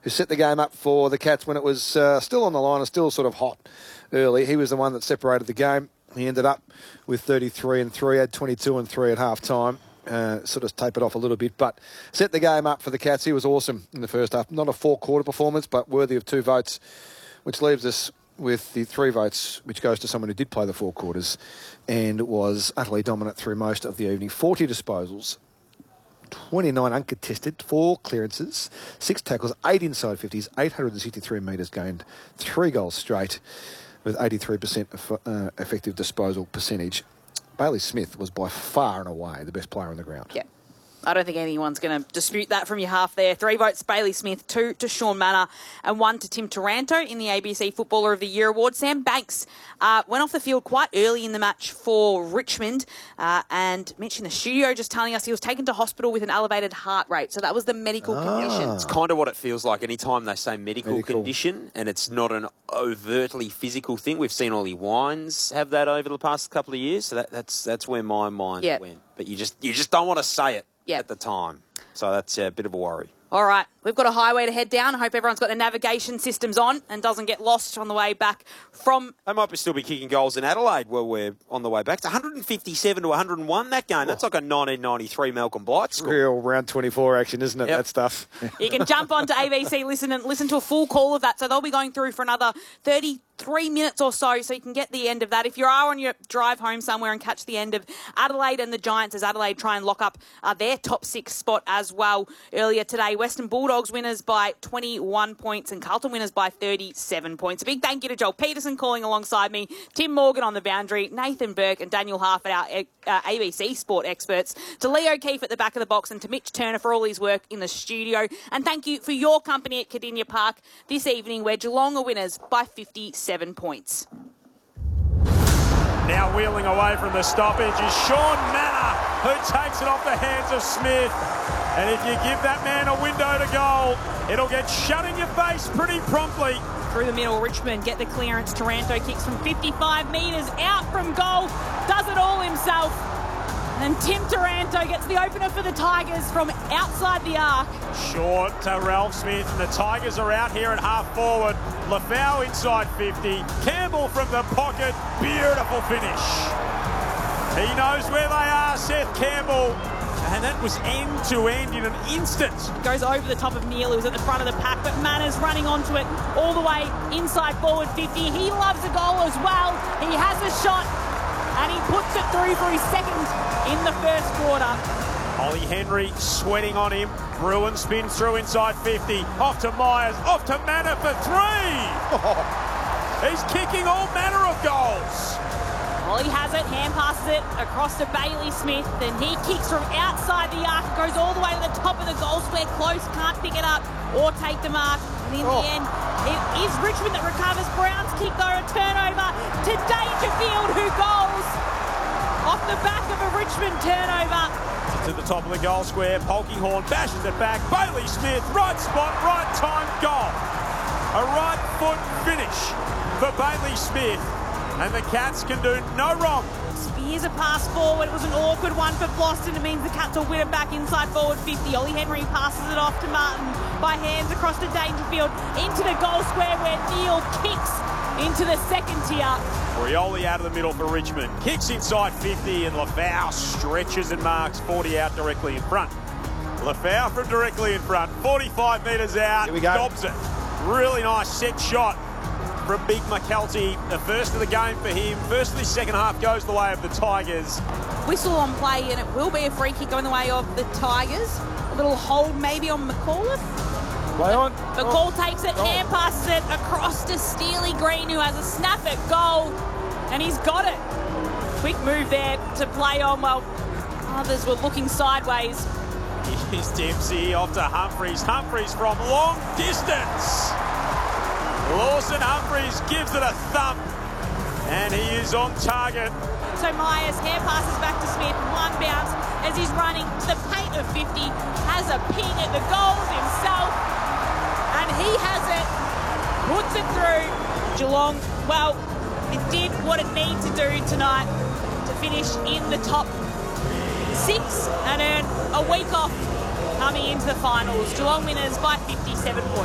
who set the game up for the Cats when it was still on the line and still sort of hot early. He was the one that separated the game. He ended up with 33 and 3, had 22 and 3 at half time. Sort of tapered off a little bit, but set the game up for the Cats. He was awesome in the first half. Not a four-quarter performance, but worthy of 2 votes, which leaves us with the 3 votes, which goes to someone who did play the 4 quarters and was utterly dominant through most of the evening. 40 disposals, 29 uncontested, 4 clearances, 6 tackles, 8 inside 50s, 863 metres gained, 3 goals straight with 83% effective disposal percentage. Bailey Smith was by far and away the best player on the ground. Yeah. I don't think anyone's going to dispute that from your half there. 3 votes, Bailey Smith, 2 to Sean Manor, and 1 to Tim Taranto in the ABC Footballer of the Year award. Sam Banks went off the field quite early in the match for Richmond, and Mitch in the studio just telling us he was taken to hospital with an elevated heart rate. So that was the medical condition. It's kind of what it feels like anytime they say medical condition, and it's not an overtly physical thing. We've seen Ollie Wines have that over the past couple of years, so that's where my mind went. But you just don't want to say it. At the time. So that's a bit of a worry. All right, we've got a highway to head down. I hope everyone's got their navigation systems on and doesn't get lost on the way back from... They might still be kicking goals in Adelaide while we're on the way back. It's 157 to 101, that game. That's like a 1993 Malcolm Blight score. Real round 24 action, isn't it, that stuff? You can jump onto ABC, listen to a full call of that. So they'll be going through for another 33 minutes or so you can get the end of that. If you are on your drive home somewhere and catch the end of Adelaide and the Giants as Adelaide try and lock up their top 6 spot as well earlier today. Western Bulldogs winners by 21 points and Carlton winners by 37 points. A big thank you to Joel Peterson calling alongside me, Tim Morgan on the boundary, Nathan Burke and Daniel Harford, our ABC Sport experts, to Leo Keefe at the back of the box and to Mitch Turner for all his work in the studio. And thank you for your company at Cardinia Park this evening, where Geelong are winners by 57 points. Now wheeling away from the stoppage is Sean Manor, who takes it off the hands of Smith. And if you give that man a window to goal, it'll get shut in your face pretty promptly. Through the middle, Richmond get the clearance. Taranto kicks from 55 metres out from goal, does it all himself. And Tim Taranto gets the opener for the Tigers from outside the arc. Short to Ralph Smith, and the Tigers are out here at half forward. Lafau inside 50. Campbell from the pocket. Beautiful finish. He knows where they are, Seth Campbell. And that was end-to-end in an instant. Goes over the top of Neil, who's at the front of the pack, but Manners running onto it all the way inside forward 50. He loves a goal as well. He has a shot, and he puts it through for his second in the first quarter. Ollie Henry sweating on him. Bruin spins through inside 50. Off to Myers, off to Manor for 3. He's kicking all manner of goals. Ollie has it, hand passes it across to Bailey Smith, then he kicks from outside the arc, goes all the way to the top of the goal square, close, can't pick it up or take the mark. And in the end, it is Richmond that recovers. Brown's kick though, a turnover to Dangerfield, who goals off the back of a Richmond turnover. To the top of the goal square, Polkinghorn bashes it back. Bailey Smith, right spot, right time, goal. A right foot finish for Bailey Smith. And the Cats can do no wrong. Spears a pass forward. It was an awkward one for Boston. It means the Cats will win it back inside forward 50. Ollie Henry passes it off to Martin by hands across to Dangerfield into the goal square where Neil kicks into the second tier. Rioli out of the middle for Richmond. Kicks inside 50 and Lafau stretches and marks 40 out directly in front. Lafau from directly in front. 45 metres out. Here we go. Dobs it. Really nice set shot from Big McKelty. The first of the game for him. First of the second half goes the way of the Tigers. Whistle on play, and it will be a free kick going the way of the Tigers. A little hold maybe on McAuliffe. Play on. McCall takes it, hand passes it across to Steely Green, who has a snap at goal, and he's got it. Quick move there to play on while others were looking sideways. Here's Dempsey off to Humphreys. Humphreys from long distance. Lawson Humphreys gives it a thump, and he is on target. So Myers hand passes back to Smith, one bounce as he's running to the paint of 50, has a ping at the goals himself, and he has it, puts it through. Geelong, well, it did what it needed to do tonight to finish in the top 6 and earn a week off coming into the finals. Geelong winners by 57 points.